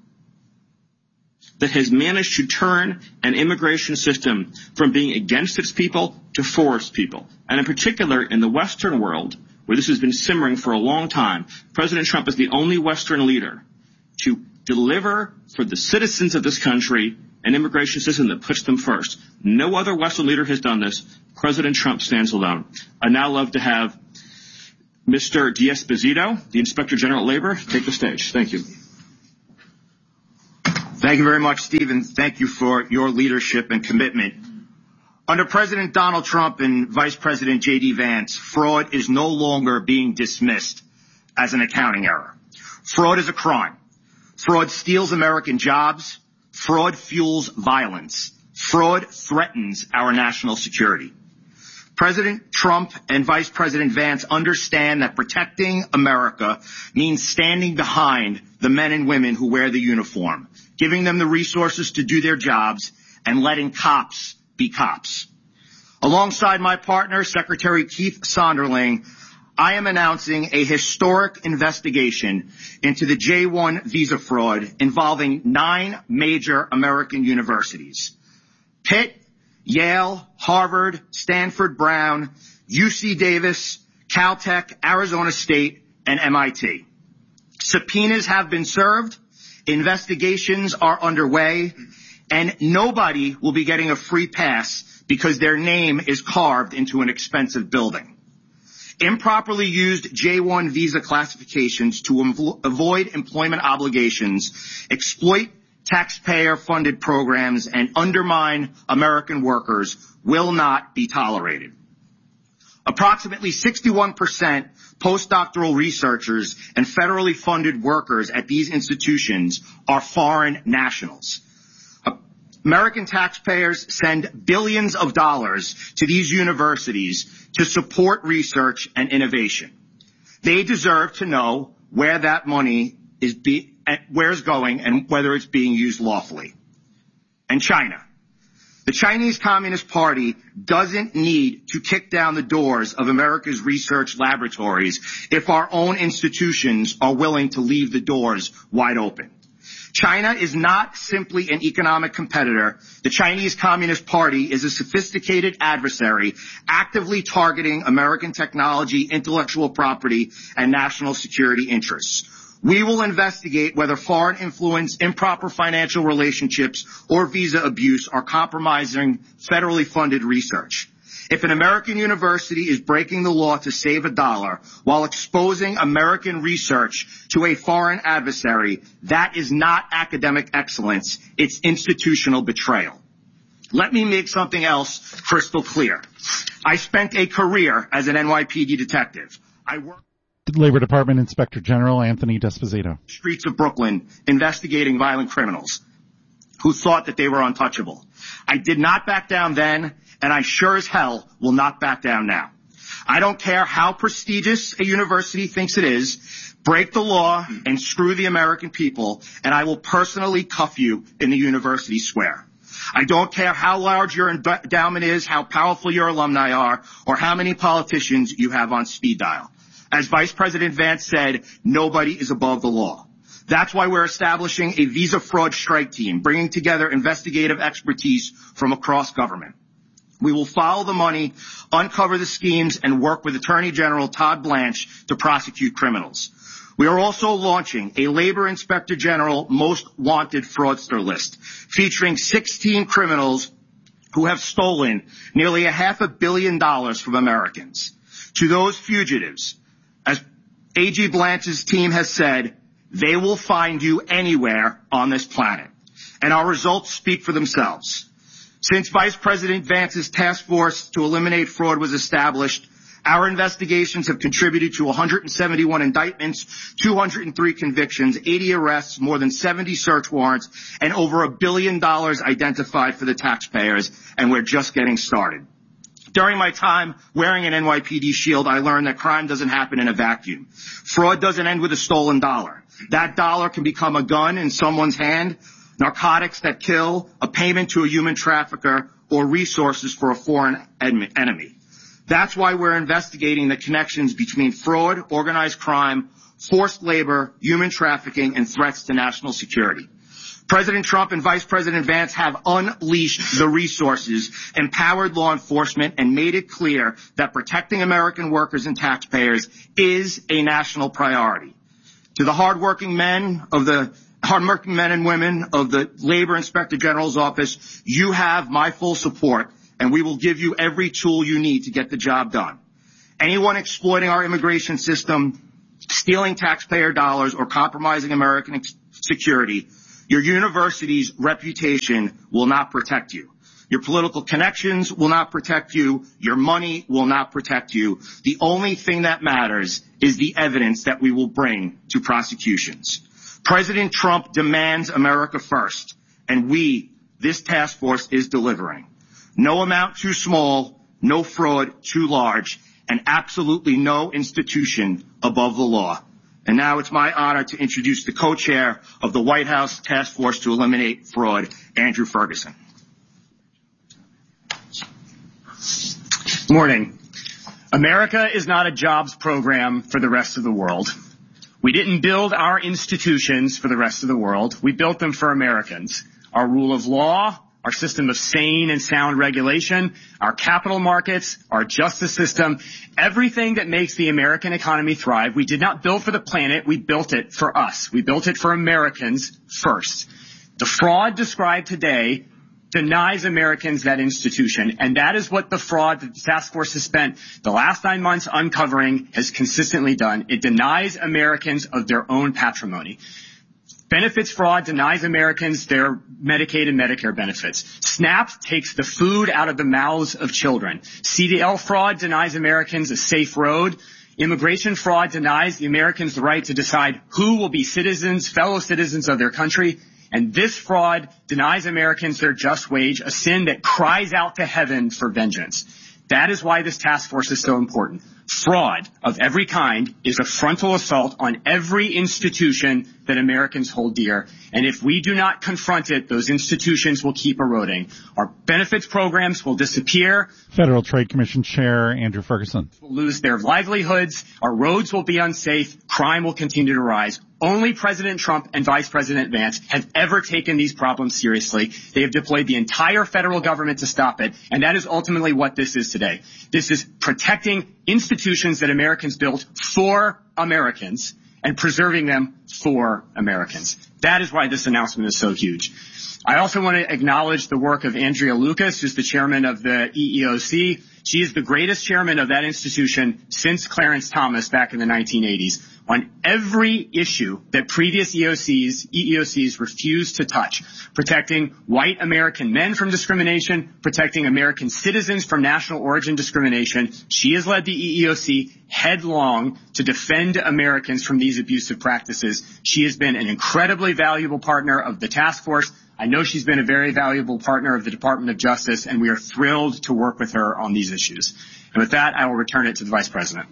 that has managed to turn an immigration system from being against its people to for its people. And in particular, in the Western world, where this has been simmering for a long time. President Trump is the only Western leader to deliver for the citizens of this country an immigration system that puts them first. No other Western leader has done this. President Trump stands alone. I'd now love to have Mister D'Esposito, the Inspector General of Labor, take the stage. Thank you. Thank you very much, Stephen. Thank you for your leadership and commitment. Under President Donald Trump and Vice President J D Vance, fraud is no longer being dismissed as an accounting error. Fraud is a crime. Fraud steals American jobs. Fraud fuels violence. Fraud threatens our national security. President Trump and Vice President Vance understand that protecting America means standing behind the men and women who wear the uniform, giving them the resources to do their jobs, and letting cops be cops. Alongside my partner, Secretary Keith Sonderling, I am announcing a historic investigation into the J one visa fraud involving nine major American universities: Pitt, Yale, Harvard, Stanford Brown, U C Davis, Caltech, Arizona State, and M I T. Subpoenas have been served, investigations are underway, and nobody will be getting a free pass because their name is carved into an expensive building. Improperly used J one visa classifications to inv- avoid employment obligations, exploit taxpayer-funded programs, and undermine American workers will not be tolerated. Approximately sixty-one percent postdoctoral researchers and federally funded workers at these institutions are foreign nationals. American taxpayers send billions of dollars to these universities to support research and innovation. They deserve to know where that money is be, where it's going and whether it's being used lawfully. And China. The Chinese Communist Party doesn't need to kick down the doors of America's research laboratories if our own institutions are willing to leave the doors wide open. China is not simply an economic competitor. The Chinese Communist Party is a sophisticated adversary actively targeting American technology, intellectual property, and national security interests. We will investigate whether foreign influence, improper financial relationships, or visa abuse are compromising federally funded research. If an American university is breaking the law to save a dollar while exposing American research to a foreign adversary, that is not academic excellence, it's institutional betrayal. Let me make something else crystal clear. I spent a career as an N Y P D detective. I worked Labor Department Inspector General Anthony D'Esposito. Streets of Brooklyn investigating violent criminals who thought that they were untouchable. I did not back down then, and I sure as hell will not back down now. I don't care how prestigious a university thinks it is. Break the law and screw the American people, and I will personally cuff you in the university square. I don't care how large your endowment is, how powerful your alumni are, or how many politicians you have on speed dial. As Vice President Vance said, nobody is above the law. That's why we're establishing a visa fraud strike team, bringing together investigative expertise from across government. We will follow the money, uncover the schemes, and work with Attorney General Todd Blanche to prosecute criminals. We are also launching a Labor Inspector General Most Wanted Fraudster list, featuring sixteen criminals who have stolen nearly a half a billion dollars from Americans. To those fugitives, as A G Blanche's team has said, they will find you anywhere on this planet. And our results speak for themselves. Since Vice President Vance's task force to eliminate fraud was established, our investigations have contributed to one hundred seventy-one indictments, two hundred three convictions, eighty arrests, more than seventy search warrants, and over a billion dollars identified for the taxpayers, and we're just getting started. During my time wearing an N Y P D shield, I learned that crime doesn't happen in a vacuum. Fraud doesn't end with a stolen dollar. That dollar can become a gun in someone's hand, narcotics that kill, a payment to a human trafficker, or resources for a foreign enemy. That's why we're investigating the connections between fraud, organized crime, forced labor, human trafficking, and threats to national security. President Trump and Vice President Vance have unleashed the resources, empowered law enforcement, and made it clear that protecting American workers and taxpayers is a national priority. To the hardworking men of the hardworking men and women of the Labor Inspector General's office, you have my full support, and we will give you every tool you need to get the job done. Anyone exploiting our immigration system, stealing taxpayer dollars, or compromising American ex- security, your university's reputation will not protect you. Your political connections will not protect you. Your money will not protect you. The only thing that matters is the evidence that we will bring to prosecutions. President Trump demands America first, and we, this task force, is delivering. No amount too small, no fraud too large, and absolutely no institution above the law. And now it's my honor to introduce the co-chair of the White House Task Force to Eliminate Fraud, Andrew Ferguson. Morning. America is not a jobs program for the rest of the world. We didn't build our institutions for the rest of the world. We built them for Americans. Our rule of law, our system of sane and sound regulation, our capital markets, our justice system, everything that makes the American economy thrive, we did not build for the planet, we built it for us. We built it for Americans first. The fraud described today denies Americans that institution, and that is what the fraud that the task force has spent the last nine months uncovering has consistently done. It denies Americans of their own patrimony. Benefits fraud denies Americans their Medicaid and Medicare benefits. SNAP takes the food out of the mouths of children. C D L fraud denies Americans a safe road. Immigration fraud denies the Americans the right to decide who will be citizens, fellow citizens of their country. And this fraud denies Americans their just wage, a sin that cries out to heaven for vengeance. That is why this task force is so important. Fraud of every kind is a frontal assault on every institution that Americans hold dear. And if we do not confront it, those institutions will keep eroding. Our benefits programs will disappear. Federal Trade Commission Chair Andrew Ferguson. Will lose their livelihoods. Our roads will be unsafe. Crime will continue to rise. Only President Trump and Vice President Vance have ever taken these problems seriously. They have deployed the entire federal government to stop it, and that is ultimately what this is today. This is protecting institutions that Americans built for Americans and preserving them for Americans. That is why this announcement is so huge. I also want to acknowledge the work of Andrea Lucas, who's the chairman of the E E O C. She is the greatest chairman of that institution since Clarence Thomas back in the nineteen eighties. On every issue that previous E O Cs, E E O Cs refused to touch, protecting white American men from discrimination, protecting American citizens from national origin discrimination, she has led the E E O C headlong to defend Americans from these abusive practices. She has been an incredibly valuable partner of the task force. I know she's been a very valuable partner of the Department of Justice, and we are thrilled to work with her on these issues. And with that, I will return it to the Vice President.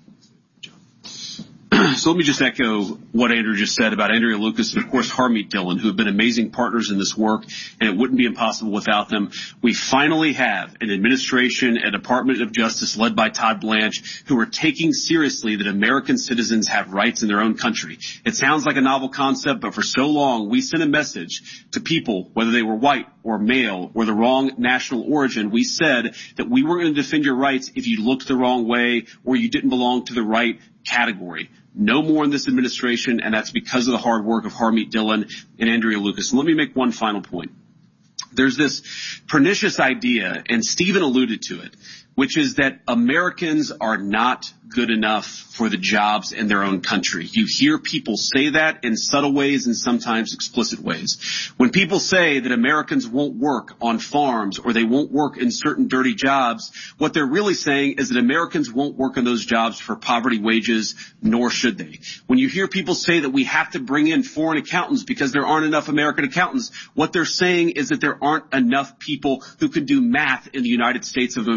So let me just echo what Andrew just said about Andrea Lucas and, of course, Harmeet Dillon, who have been amazing partners in this work, and it wouldn't be impossible without them. We finally have an administration, a Department of Justice led by Todd Blanche, who are taking seriously that American citizens have rights in their own country. It sounds like a novel concept, but for so long we sent a message to people, whether they were white or male or the wrong national origin. We said that we were going to defend your rights if you looked the wrong way or you didn't belong to the right category. No more in this administration, and that's because of the hard work of Harmeet Dillon and Andrea Lucas. And let me make one final point. There's this pernicious idea, and Stephen alluded to it, which is that Americans are not good enough for the jobs in their own country. You hear people say that in subtle ways and sometimes explicit ways. When people say that Americans won't work on farms or they won't work in certain dirty jobs, what they're really saying is that Americans won't work in those jobs for poverty wages, nor should they. When you hear people say that we have to bring in foreign accountants because there aren't enough American accountants, what they're saying is that there aren't enough people who can do math in the United States of America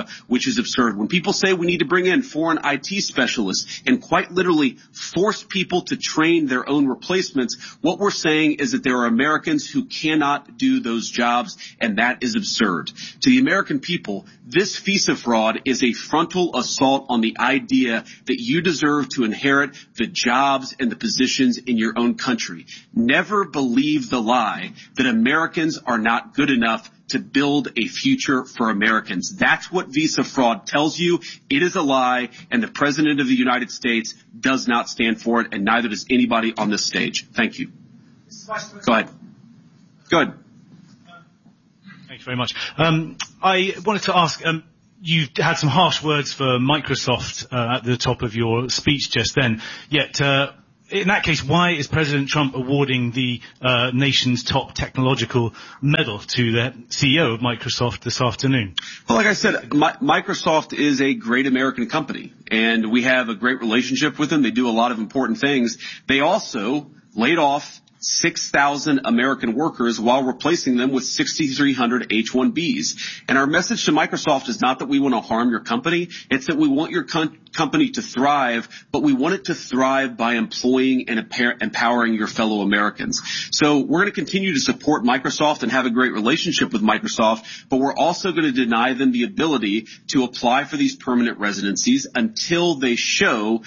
which is absurd. When people say we need to bring in foreign I T specialists and quite literally force people to train their own replacements, what we're saying is that there are Americans who cannot do those jobs, and that is absurd. To the American people, this visa fraud is a frontal assault on the idea that you deserve to inherit the jobs and the positions in your own country. Never believe the lie that Americans are not good enough to build a future for Americans. That's what visa fraud tells you. It is a lie, and the President of the United States does not stand for it, and neither does anybody on this stage. Thank you. Go ahead. Go ahead. Thank you very much. Um, I wanted to ask, um, you had some harsh words for Microsoft uh, at the top of your speech just then, yet uh, in that case, why is President Trump awarding the uh, nation's top technological medal to the C E O of Microsoft this afternoon? Well, like I said, Mi- Microsoft is a great American company, and we have a great relationship with them. They do a lot of important things. They also laid off six thousand American workers while replacing them with six thousand three hundred H one Bs. And our message to Microsoft is not that we want to harm your company. It's that we want your com- company to thrive, but we want it to thrive by employing and empowering your fellow Americans. So we're going to continue to support Microsoft and have a great relationship with Microsoft, but we're also going to deny them the ability to apply for these permanent residencies until they show